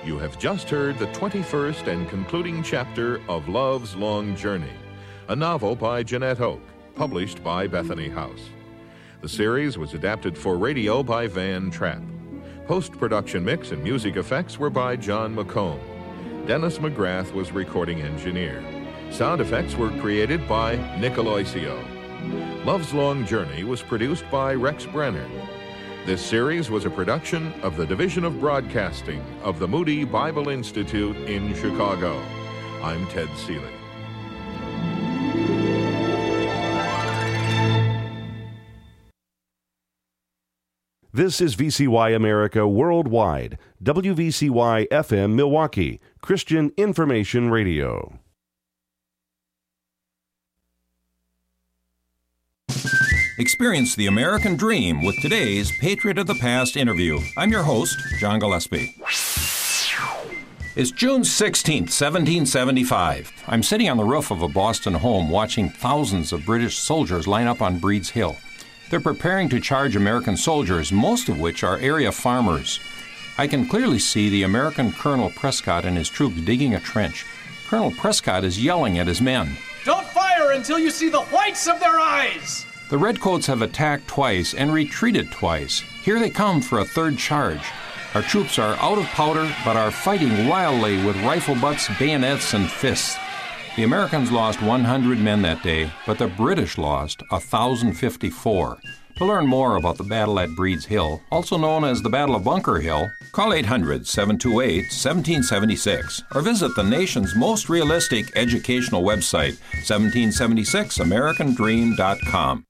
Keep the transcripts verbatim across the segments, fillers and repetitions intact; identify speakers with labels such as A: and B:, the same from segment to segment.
A: You have just heard the twenty-first and concluding chapter of Love's Long Journey, a novel by Jeanette Oke, published by Bethany House. The series was adapted for radio by Van Trapp. Post-production mix and music effects were by John McComb. Dennis McGrath was recording engineer. Sound effects were created by Nick Aloisio. Love's Long Journey was produced by Rex Brenner. This series was a production of the Division of Broadcasting of the Moody Bible Institute in Chicago. I'm Ted Seeley.
B: This is V C Y America Worldwide, W V C Y F M Milwaukee, Christian Information Radio.
C: Experience the American dream with today's Patriot of the Past interview. I'm your host, John Gillespie. It's June sixteenth, seventeen seventy-five. I'm sitting on the roof of a Boston home watching thousands of British soldiers line up on Breed's Hill. They're preparing to charge American soldiers, most of which are area farmers. I can clearly see the American Colonel Prescott and his troops digging a trench. Colonel Prescott is yelling at his men.
D: Don't fire until you see the whites of their eyes!
C: The Redcoats have attacked twice and retreated twice. Here they come for a third charge. Our troops are out of powder, but are fighting wildly with rifle butts, bayonets, and fists. The Americans lost one hundred men that day, but the British lost one thousand fifty-four. To learn more about the battle at Breed's Hill, also known as the Battle of Bunker Hill, call eight hundred, seven two eight, one seven seven six or visit the nation's most realistic educational website, seventeen seventy-six american dream dot com.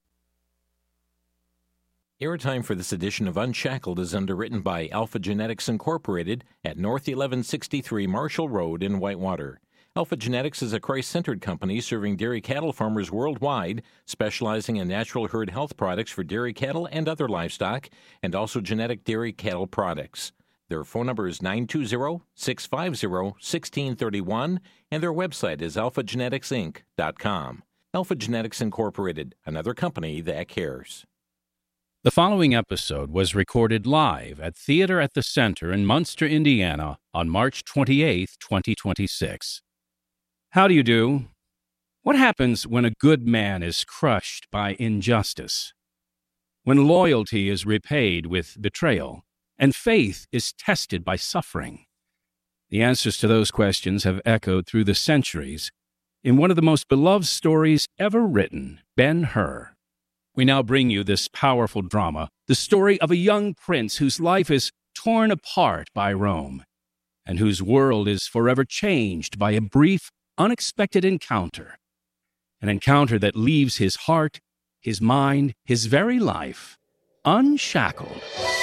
E: Airtime for this edition of Unshackled is underwritten by Alpha Genetics Incorporated at North eleven sixty-three Marshall Road in Whitewater. Alpha Genetics is a Christ-centered company serving dairy cattle farmers worldwide, specializing in natural herd health products for dairy cattle and other livestock, and also genetic dairy cattle products. Their phone number is nine two zero, six five zero, one six three one, and their website is alpha genetics inc dot com. Alpha Genetics Incorporated, another company that cares.
F: The following episode was recorded live at Theater at the Center in Munster, Indiana, on March twenty-eighth, twenty twenty-six. How do you do? What happens when a good man is crushed by injustice? When loyalty is repaid with betrayal, and faith is tested by suffering? The answers to those questions have echoed through the centuries in one of the most beloved stories ever written, Ben-Hur. We now bring you this powerful drama, the story of a young prince whose life is torn apart by Rome, and whose world is forever changed by a brief, unexpected encounter, an encounter that leaves his heart, his mind, his very life unshackled.